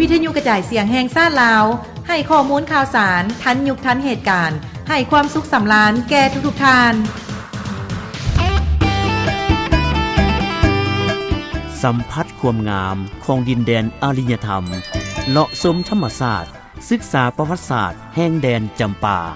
ทยุกระจายเสียงแห่งซ่านลาวให้ข้อมูลข่าวสารทันยุคทันเหตุการณ์ให้ความสุขสำราญแก่ทุกๆท่านสัมผัสความงามของดินแดนอารยธรรมเลาะชมธรรมชาติศึกษาประวัติศาสตร์แห่งแดนจำปา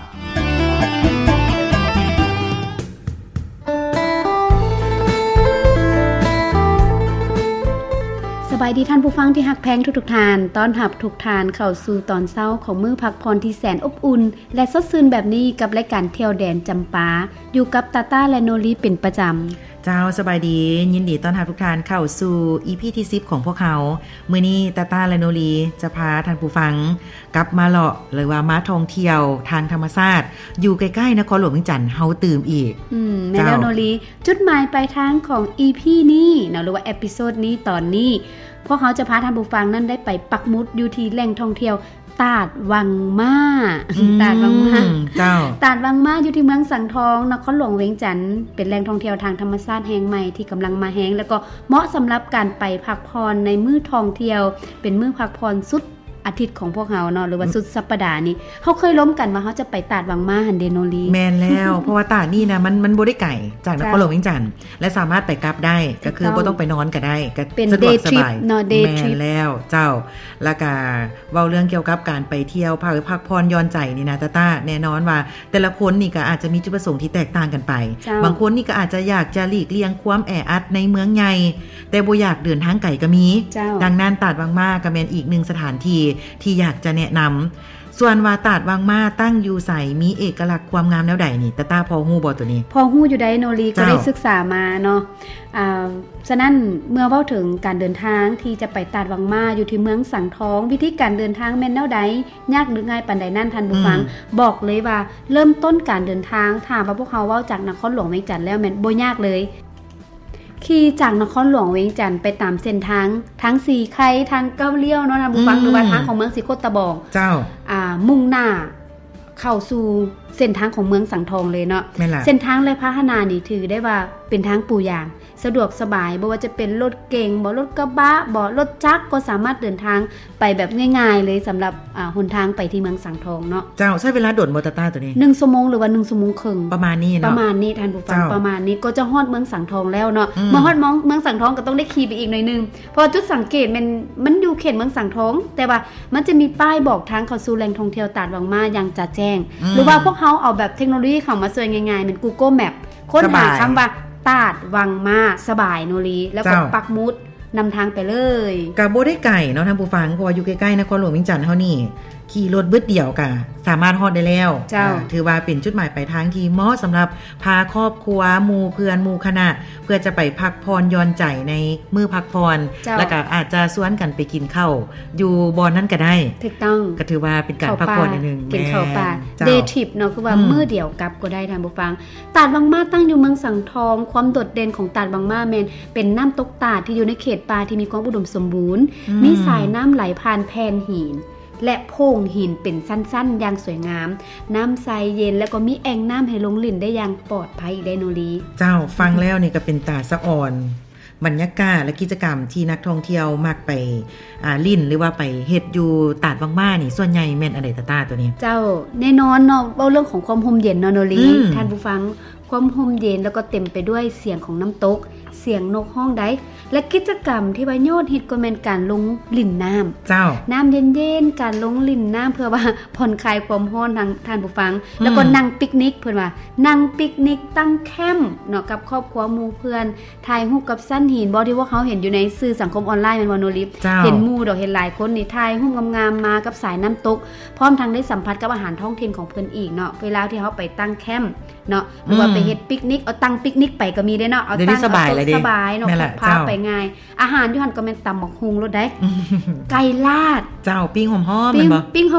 สบายดีท่านผู้ฟังที่ฮักแพงทุกๆท่านต้อนรับทุกท่านเข้าสู่ตอนเช้าของมื้อพักผ่อนที่แสนอบอุ่นและสดชื่นแบบนี้กับรายการเที่ยวแดนจำปาอยู่กับตาต้าและโนลีเป็นประจำเจ้าสบายดียินดีต้อนรับทุกท่านเข้าสู่ EP ที่10ของพวกเขามื้อนี้ตาต้าและโนลีจะพาท่านผู้ฟังกลับมาเลาะหรือว่ามาท่องเที่ยวทางธรรมชาติอยู่ใกล้ๆนครหลวงเวียงจันทน์เฮาตื่มอีกแม่แล้วโนลีจุดหมายปลายทางของ EP นี้เนาะหรือว่าเอพิโซดนี้ตอนนี้พวกเขาจะพาท่านผู้ฟังนั้นได้ไปปักหมุดอยู่ที่แหล่งท่องเที่ยวตาดวังมาตาดวังมาเจ้าตาดวังมาอยู่ที่เมืองสังทองนครหลวงเวียงจันทน์เป็นแหล่งท่องเที่ยวทางธรรมชาติแห่งใหม่ที่กำลังมาแฮงแล้วก็เหมาะสำหรับการไปพักผ่อนในมื้อท่องเที่ยวเป็นมื้อพักผ่อนสุดอาทิตย์ของพวกเฮาเนาะหรือว่าสุดสัปดาห์นี้เฮาเคยล้มกันว่าเฮาจะไปตาดวังมาหั่นเดโนลีแม่นแล้ว เพราะว่าตาดนี่นะมันบ่ได้ไกลจากนครหลวงเวียงจันทน์และสามารถไปกลับได้ก็คือบ่ต้องไปนอนก็ได้ก็สะดวกสบายเนาะเดย์ทริปแม่นแล้วเจ้าแล้วก็เว้าเรื่องเกี่ยวกับการไปเที่ยวพักผ่อนหย่อนใจนี่นะตาแน่นอนว่าแต่ละคนนี่ก็อาจจะมีจุดประสงค์ที่แตกต่างกันไปบางคนนี่ก็อาจจะอยากจะหลีกเลี่ยงความแออัดในเมืองใหญ่แต่บ่อยากเดินทางไกลก็มีดังนั้นตาดวังมาก็เป็นอีก1สถานที่ที่อยากจะแนะนำส่วนว่าตาดวังมาตั้งอยู่ใส่มีเอกลักษณ์ความงามแนวใดนี่ตาพอฮู้บ่ตัวนี้พอฮู้อยู่ได้โนลีก็ได้ศึกษามาเนาะฉะนั้นเมื่อเว้าถึงการเดินทางที่จะไปตาดวังมาอยู่ที่เมืองสังทองวิธีการเดินทางแม่นแนวใดยากหรือง่ายปานใดนั่นท่านผู้ฟังบอกเลยว่าเริ่มต้นการเดินทางถ้าว่าพวกเขาเว้าจากนครหลวงเวียงจันทน์แล้วแม่นบ่ยากเลยขี่จากนครหลวงเวียงจันทน์ไปตามเส้นทางทั้งสีไข่ทางเก้าเลี้ยวเนาะท่านผู้ฟังหรือว่าทางของเมืองสีโคตตะบองเจ้ามุ่งหน้าเข้าสู่เส้นทางของเมืองสังทองเลยเนาะเส้นทางและพาหนะนี่ถือได้ว่าเป็นทางปูยางสะดวกสบายบ่ว่าจะเป็นรถเก๋งบ่รถกระบะบ่รถจักรก็สามารถเดินทางไปแบบง่ายๆเลยสำหรับหนทางไปที่เมืองสังทองเนาะเจ้าใช้เวลาโดดมอเตอร์ต้าตัวนี้ 1ชั่วโมงหรือว่า1ชั่วโมงครึ่งประมาณนี้เนาะประมาณนี้ท่านผู้ฟังประมาณนี้ก็จะฮอดเมืองสังทองแล้วเนาะเมื่อฮอดเมืองสังทองก็ต้องได้ขี่ไปอีกหน่อยนึงเพราะจุดสังเกตมันอยู่เขตเมืองสังทองแต่ว่ามันจะมีป้ายบอกทางเข้าสู่แหล่งท่องเที่ยวตาดวังมาอย่างจะแจ้งหรือว่าพวกเขาเอาแบบเทคโนโลยีเข้ามาช่วยง่ายๆเป็น Google Map ค้นหาคำว่าตาดวังมาสบายโนลีแล้วก็ปักหมุดนำทางไปเลยก็บ่ได้ไกลเนาะท่านผู้ฟังเพราะว่าอยู่ใกล้ๆนครหลวงเวียงจันทน์เฮานี่ขี่รถบึดเดียวก็สามารถฮอดได้แล้วถือว่าเป็นจุดหมายปลายทางที่เหมาะสำหรับพาครอบครัวหมู่เพื่อนหมู่คณะเพื่อจะไปพักผ่อนหย่อนใจในมื้อพักผ่อนแล้วก็อาจจะชวนกันไปกินข้าวอยู่บ่อนนั้นก็ได้ถูกต้องก็ถือว่าเป็นการพักผ่อนอีกนึงกินข้าวปลาเดย์ทริปเนาะคือว่ามื้อเดียวกลับก็ได้ท่านผู้ฟังตาดวังมาตั้งอยู่เมืองสังทองความโดดเด่นของตาดวังมาแม่นเป็นน้ำตกตาดที่อยู่ในเขตป่าที่มีความอุดมสมบูรณ์มีสายน้ำไหลผ่านแผ่นหินและโพรงหินเป็นสั้นๆอย่างสวยงามน้ำใสเย็นแล้วก็มีแอ่งน้ำให้ลงลิ่นได้อย่างปลอดภัยอีกได้โนลีเจ้าฟังแล้วนี่ก็เป็นตาสะอ่อนบรรยากาศและกิจกรรมที่นักท่องเที่ยวมักไปลิ่นหรือว่าไปเฮ็ดอยู่ตาดวังมานี่ส่วนใหญ่แม่นอะไรตาตัวนี้เจ้าแน่นอนเนาะเว้าเรื่องของความร่มเย็นเนาะโนลีท่านผู้ฟังความร่มเย็นแล้วก็เต็มไปด้วยเสียงของน้ำตกเสียงนกฮ้องได้และกิจกรรมที่ว่ายอดฮิตก็แม่นการลงลิ่นน้ำเจ้าน้ำเย็นๆการลงลิ่นน้ำเพื่อว่าผ่อนคลายความร้อนทางท่านผู้ฟังแล้วก็นั่งปิกนิกเพิ่นว่านั่งปิกนิกตั้งแคมป์เนาะกับครอบครัวหมู่เพื่อนถ่ายรูปกับสั้นหินบ่ที่ว่าเขาเห็นอยู่ในสื่อสังคมออนไลน์แม่นบ่โนลิฟเห็นหมู่ดอกเห็นหลายคนนี่ถ่ายรูปงามๆมากับสายน้ำตกพร้อมทั้งได้สัมผัสกับอาหารท้องถิ่นของเพิ่นอีกเนาะเวลาที่เขาไปตั้งแคมป์เนาะหรือว่าไปเฮ็ดปิกนิกเอาตั้งปิกนิกไปก็มีได้เนาะเอาตั้งสบายเนาะพาไปง่ายอาหารอยู่หั่นก็แม่นตำบักหุ่งรสได้ไก่ลาดเจ้าปิ้งหอมๆแม่นบ่ปิ้ง